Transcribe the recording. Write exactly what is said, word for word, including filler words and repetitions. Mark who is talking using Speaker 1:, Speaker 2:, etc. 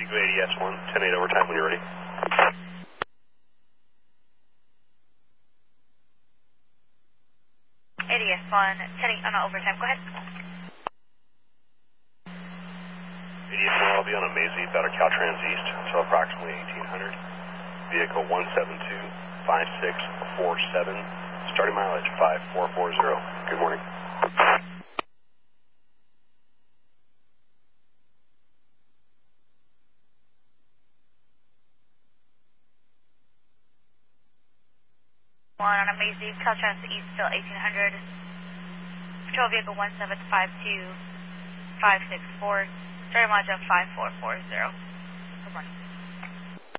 Speaker 1: Eagle eighty S one, ten eight overtime when you're ready.
Speaker 2: eighty S one, ten eight on overtime, go ahead.
Speaker 1: eighty S one will be on a Maisie out of Caltrans East until approximately eighteen hundred. Vehicle one seven two five six four seven, starting mileage five four four zero. Good morning.
Speaker 2: One on a Maisie, Caltrans East, still eighteen hundred. Patrol vehicle one seven five two five six four, starting mileage of five four four zero. Good morning.